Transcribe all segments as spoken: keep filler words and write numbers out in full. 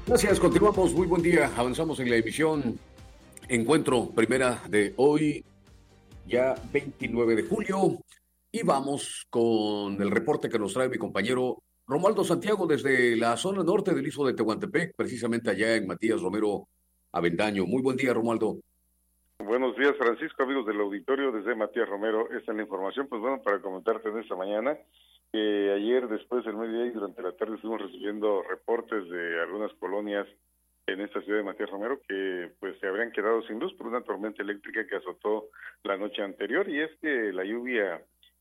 Gracias, continuamos. Muy buen día. Avanzamos en la emisión Encuentro Primera de hoy, ya veintinueve de julio. Y vamos con el reporte que nos trae mi compañero Romualdo Santiago desde la zona norte del Istmo de Tehuantepec, precisamente allá en Matías Romero Avendaño. Muy buen día, Romualdo. Buenos días, Francisco, amigos del auditorio, desde Matías Romero. Esta es la información, pues bueno, para comentarte en esta mañana, que ayer después del mediodía y durante la tarde estuvimos recibiendo reportes de algunas colonias en esta ciudad de Matías Romero que pues se habrían quedado sin luz por una tormenta eléctrica que azotó la noche anterior, y es que la lluvia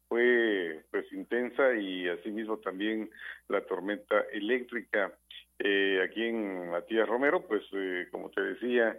fue pues intensa y asimismo también la tormenta eléctrica. Eh, aquí en Matías Romero, pues eh, como te decía,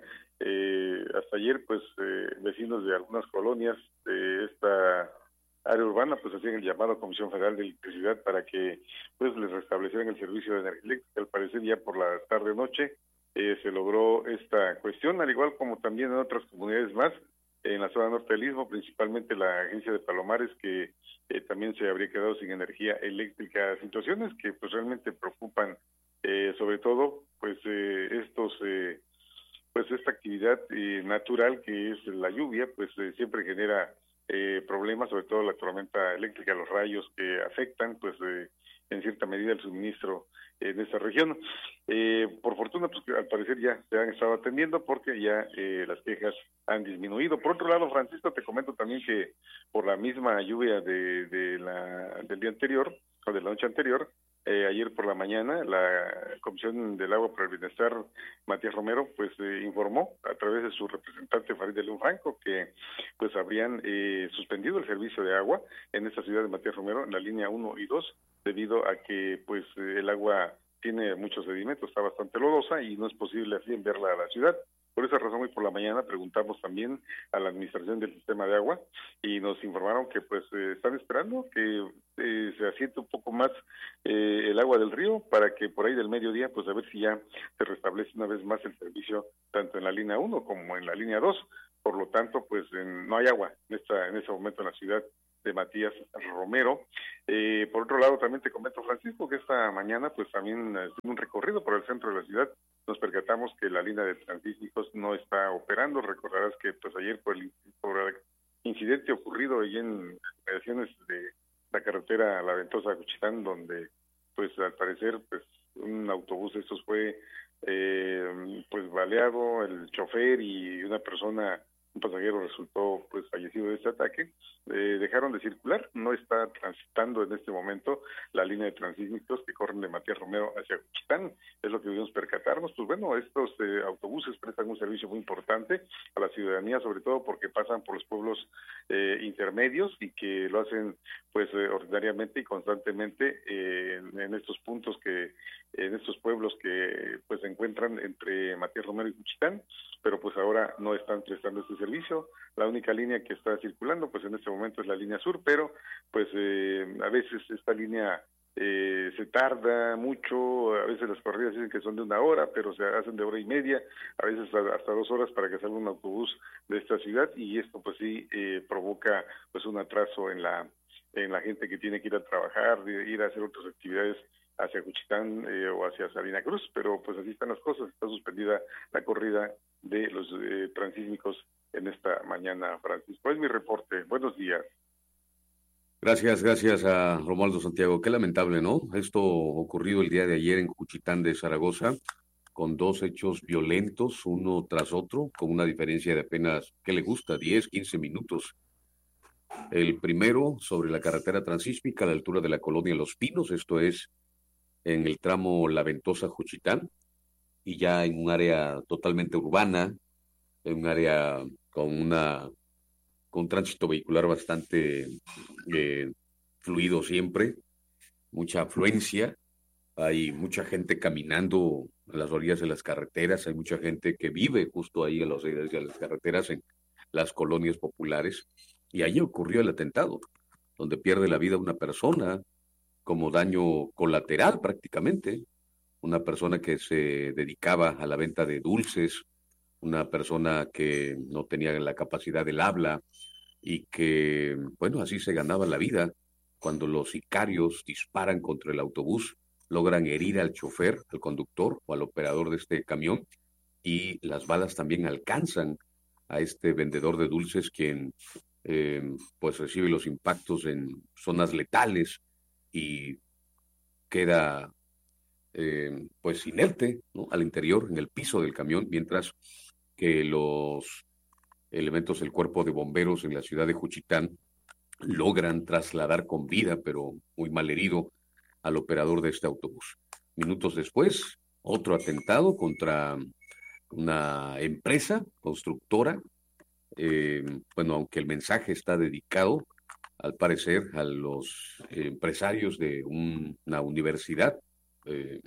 eh, hasta ayer pues eh, vecinos de algunas colonias de esta área urbana pues hacían el llamado a Comisión Federal de Electricidad para que pues les restablecieran el servicio de energía eléctrica. Al parecer ya por la tarde noche eh, se logró esta cuestión, al igual como también en otras comunidades más en la zona norte del Istmo, principalmente la agencia de Palomares, que eh, también se habría quedado sin energía eléctrica. Situaciones que pues realmente preocupan, eh, sobre todo pues eh, estos eh, pues esta actividad eh, natural que es la lluvia, pues eh, siempre genera eh, problemas, sobre todo la tormenta eléctrica, los rayos que afectan pues eh, en cierta medida el suministro en esta región. Eh, por fortuna, pues al parecer ya se han estado atendiendo porque ya eh, las quejas han disminuido. Por otro lado, Francisco, te comento también que por la misma lluvia de, de la, del día anterior, o de la noche anterior, eh, ayer por la mañana, la Comisión del Agua para el Bienestar, Matías Romero, pues eh, informó a través de su representante Farid de León Franco que pues habrían eh, suspendido el servicio de agua en esta ciudad de Matías Romero, en la línea uno y dos, debido a que pues eh, el agua tiene mucho sedimento, está bastante lodosa y no es posible así enviarla a la ciudad. Por esa razón, hoy por la mañana preguntamos también a la administración del sistema de agua y nos informaron que pues eh, están esperando que eh, se asiente un poco más eh, el agua del río para que por ahí del mediodía pues a ver si ya se restablece una vez más el servicio tanto en la línea uno como en la línea dos. Por lo tanto, pues en, no hay agua en, esta, en este momento en la ciudad de Matías Romero. Eh, por otro lado, también te comento, Francisco, que esta mañana pues también eh, un recorrido por el centro de la ciudad, nos percatamos que la línea de transísmicos no está operando. Recordarás que pues ayer por el, por el incidente ocurrido ahí en mediaciones de la carretera La Ventosa Juchitán, donde pues al parecer pues un autobús de estos fue eh, pues baleado, el chofer y una persona, un pasajero resultó pues fallecido de este ataque. Eh, dejaron de circular, no está transitando en este momento la línea de transísmicos que corren de Matías Romero hacia Juchitán, es lo que debemos percatarnos. Pues bueno, estos eh, autobuses prestan un servicio muy importante a la ciudadanía, sobre todo porque pasan por los pueblos eh, intermedios y que lo hacen pues eh, ordinariamente y constantemente eh, en, en estos puntos que, en estos pueblos que pues se encuentran entre Matías Romero y Juchitán, pero pues ahora no están prestando este servicio. La única línea que está circulando pues en este momento es la línea sur, pero pues eh, a veces esta línea eh, se tarda mucho, a veces las corridas dicen que son de una hora, pero se hacen de hora y media, a veces hasta dos horas para que salga un autobús de esta ciudad, y esto pues sí eh, provoca pues un atraso en la en la gente que tiene que ir a trabajar, ir a hacer otras actividades hacia Juchitán eh, o hacia Salina Cruz, pero pues así están las cosas, está suspendida la corrida de los eh, transísmicos en esta mañana, Francisco. Es mi reporte. Buenos días. Gracias, gracias a Romualdo Santiago. Qué lamentable, ¿no? Esto ocurrido el día de ayer en Juchitán de Zaragoza, con dos hechos violentos, uno tras otro, con una diferencia de apenas, ¿qué le gusta? diez, quince minutos. El primero sobre la carretera transísmica a la altura de la colonia Los Pinos, esto es en el tramo La Ventosa Juchitán, y ya en un área totalmente urbana, en un área con una con un tránsito vehicular bastante eh, fluido siempre, mucha afluencia, hay mucha gente caminando a las orillas de las carreteras, hay mucha gente que vive justo ahí a las orillas de las carreteras en las colonias populares, y allí ocurrió el atentado, donde pierde la vida una persona como daño colateral prácticamente, una persona que se dedicaba a la venta de dulces, una persona que no tenía la capacidad del habla y que, bueno, así se ganaba la vida cuando los sicarios disparan contra el autobús logran herir al chofer, al conductor o al operador de este camión, y las balas también alcanzan a este vendedor de dulces, quien eh, pues recibe los impactos en zonas letales y queda eh, pues inerte, ¿no?, al interior, en el piso del camión, mientras que los elementos del cuerpo de bomberos en la ciudad de Juchitán logran trasladar con vida, pero muy mal herido, al operador de este autobús. Minutos después, otro atentado contra una empresa constructora. Eh, bueno, aunque el mensaje está dedicado, al parecer, a los empresarios de un, una universidad eh,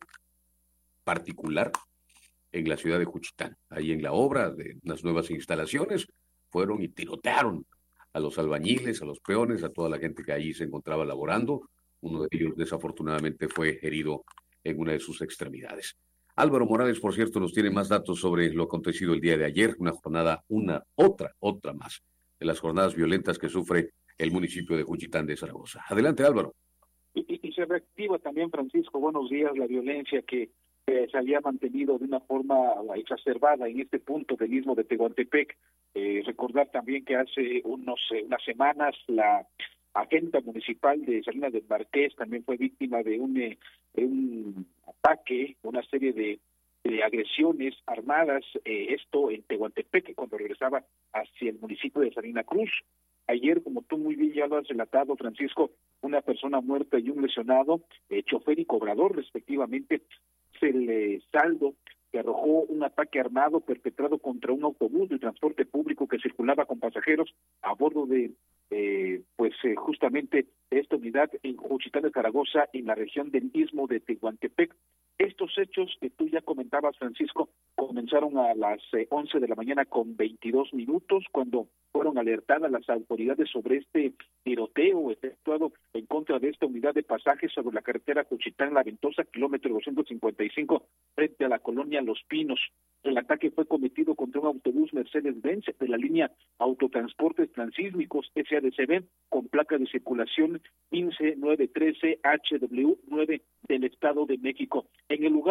particular en la ciudad de Juchitán. Ahí en la obra de unas nuevas instalaciones, fueron y tirotearon a los albañiles, a los peones, a toda la gente que allí se encontraba laborando. Uno de ellos desafortunadamente fue herido en una de sus extremidades. Álvaro Morales, por cierto, nos tiene más datos sobre lo acontecido el día de ayer, una jornada, una, otra, otra más, de las jornadas violentas que sufre el municipio de Juchitán de Zaragoza. Adelante, Álvaro. Y, y, y se reactiva también, Francisco, buenos días, la violencia que eh, se había mantenido de una forma exacerbada en este punto del istmo de Tehuantepec. Eh, recordar también que hace unos eh, unas semanas la agente municipal de Salinas del Marqués también fue víctima de un, eh, de un ataque, una serie de, de agresiones armadas, eh, esto en Tehuantepec, cuando regresaba hacia el municipio de Salina Cruz. Ayer, como tú muy bien ya lo has relatado, Francisco, una persona muerta y un lesionado, eh, chofer y cobrador, respectivamente, se le saldo que arrojó un ataque armado perpetrado contra un autobús de transporte público que circulaba con pasajeros a bordo de, eh, pues eh, justamente esta unidad en Juchitán de Zaragoza, en la región del istmo de Tehuantepec. Estos hechos que tú ya comentabas, Francisco, comenzaron a las eh, once de la mañana con veintidós minutos, cuando fueron alertadas las autoridades sobre este tiroteo efectuado en contra de esta unidad de pasajes sobre la carretera Juchitán-La Ventosa, kilómetro doscientos cincuenta y cinco, frente a la colonia Los Pinos. El ataque fue cometido contra un autobús Mercedes-Benz de la línea Autotransportes Transísmicos S A D C B, con placa de circulación quince nueve trece H W nueve del Estado de México. En el lugar